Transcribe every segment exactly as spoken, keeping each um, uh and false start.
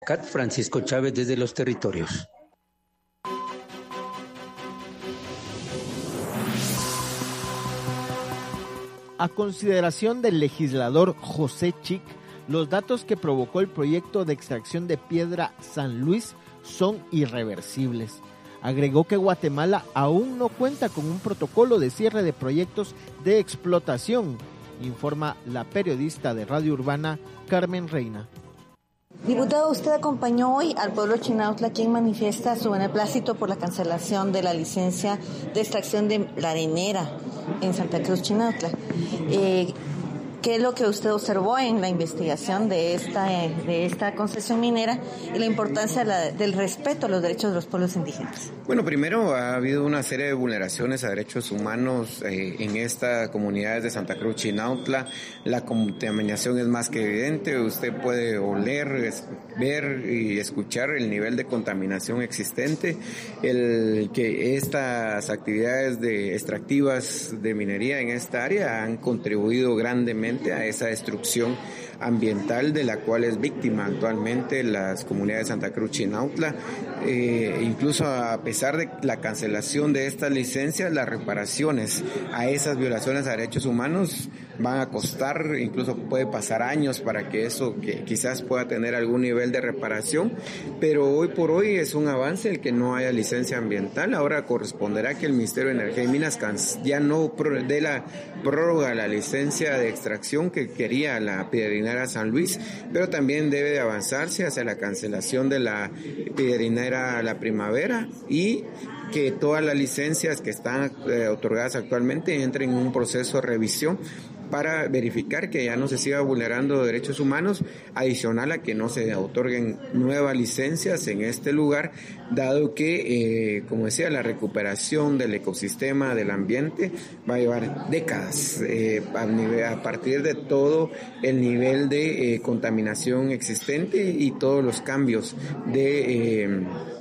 C A T Francisco Chávez desde los territorios. A consideración del legislador José Chic, los datos que provocó el proyecto de extracción de piedra San Luis son irreversibles. Agregó que Guatemala aún no cuenta con un protocolo de cierre de proyectos de explotación, informa la periodista de Radio Urbana, Carmen Reina. Diputado, usted acompañó hoy al pueblo chinautla, quien manifiesta su beneplácito por la cancelación de la licencia de extracción de la arenera en Santa Cruz, Chinautla. Eh, ¿Qué es lo que usted observó en la investigación de esta, de esta concesión minera y la importancia de la, del respeto a los derechos de los pueblos indígenas? Bueno, primero ha habido una serie de vulneraciones a derechos humanos eh, en esta comunidad de Santa Cruz, Chinautla. La contaminación es más que evidente. Usted puede oler, es, ver y escuchar el nivel de contaminación existente. El que estas actividades de extractivas de minería en esta área han contribuido grandemente a esa destrucción ambiental de la cual es víctima actualmente las comunidades de Santa Cruz, Chinautla. Eh, incluso a pesar de la cancelación de estas licencias, las reparaciones a esas violaciones a derechos humanos van a costar, incluso puede pasar años para que eso que quizás pueda tener algún nivel de reparación, pero hoy por hoy es un avance el que no haya licencia ambiental. Ahora corresponderá que el Ministerio de Energía y Minas ya no dé la prórroga a la licencia de extracción que quería la piedrinera San Luis, pero también debe de avanzarse hacia la cancelación de la piedrinera La Primavera y que todas las licencias que están eh, otorgadas actualmente entren en un proceso de revisión para verificar que ya no se siga vulnerando derechos humanos, adicional a que no se otorguen nuevas licencias en este lugar, dado que, eh, como decía, la recuperación del ecosistema, del ambiente, va a llevar décadas eh, a, nivel, a partir de todo el nivel de eh, contaminación existente y todos los cambios de... Eh,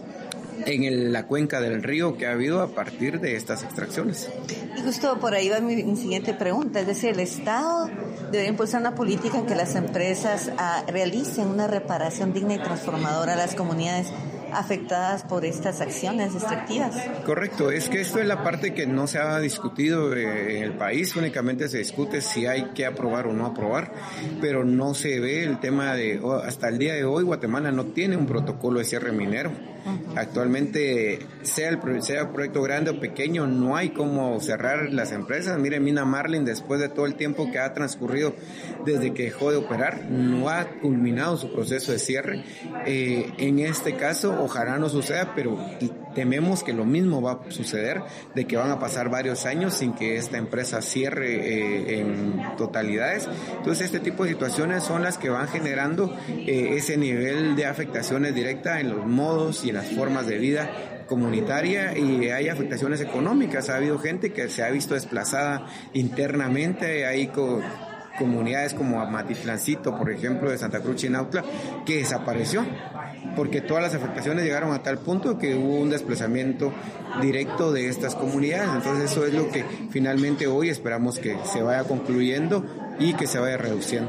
en el, la cuenca del río que ha habido a partir de estas extracciones. Y justo por ahí va mi, mi siguiente pregunta, es decir, el Estado debe impulsar una política en que las empresas ah, realicen una reparación digna y transformadora a las comunidades afectadas por estas acciones extractivas. Correcto, es que esto es la parte que no se ha discutido eh, en el país, únicamente se discute si hay que aprobar o no aprobar, pero no se ve el tema de, oh, hasta el día de hoy Guatemala no tiene un protocolo de cierre minero. Uh-huh. Actualmente, sea el sea proyecto grande o pequeño, no hay cómo cerrar las empresas. Mire, Mina Marlin, después de todo el tiempo que ha transcurrido desde que dejó de operar, no ha culminado su proceso de cierre. Eh, en este caso, ojalá no suceda, pero tememos que lo mismo va a suceder, de que van a pasar varios años sin que esta empresa cierre eh, en totalidades. Entonces, este tipo de situaciones son las que van generando eh, ese nivel de afectaciones directas en los modos y en las formas de vida comunitaria, y hay afectaciones económicas. Ha habido gente que se ha visto desplazada internamente, hay co- comunidades como Amatitlancito, por ejemplo, de Santa Cruz, Chinautla, que desapareció, porque todas las afectaciones llegaron a tal punto que hubo un desplazamiento directo de estas comunidades. Entonces eso es lo que finalmente hoy esperamos que se vaya concluyendo y que se vaya reduciendo.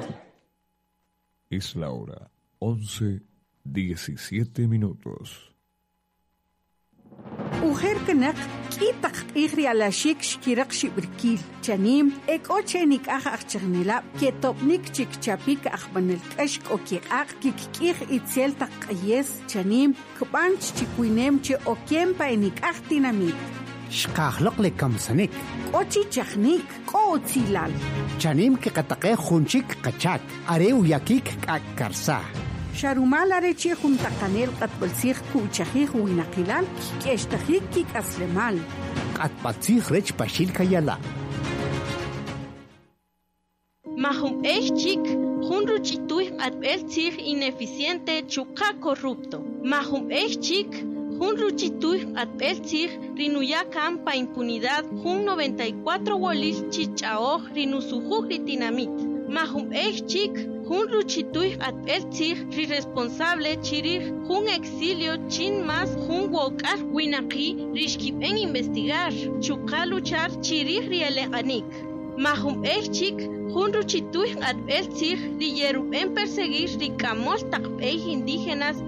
Es la hora once diecisiete minutos. Ujer kenak kitak ihri ala shik shkirak shibrkil chanim ek ochenik ah achernela ketopnik chik chapik ahbanel kashk oki ak kikir itzel taqyes chanim kbanch chikuinem che okempa enik ahtinamit shqahloq le kamsanik ochi chachnik qotzilal chanim ke qataqe khunchik qachak areu yakik akarsa Sharumal arechi junta canel qatbalsig kuchajij winaqilal keshtajik kik aslemal qatbalsig rech pashil kayala Mahum echik junru chituj qatbalsig ineficiente chuqa corrupto Mahum echik junru chituj qatbalsig rinuya campa impunidad jun noventa y cuatro wolis chichaoj rinusujuj ritinamit Mahum echik Jun ruchituj atbeltzig ri responsable chirij jun exilio chin más jun wokar winaqi rishkip en investigar chuqa luchar chirij ri eleganik mahum echik jun ruchituj atbeltzig ri yerup en perseguir ri kamol taqb'ej indígenas